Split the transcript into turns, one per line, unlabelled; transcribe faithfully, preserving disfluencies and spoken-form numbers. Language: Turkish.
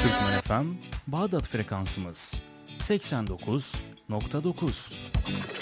Türkmen F M, Bağdat frekansımız seksen dokuz nokta dokuz.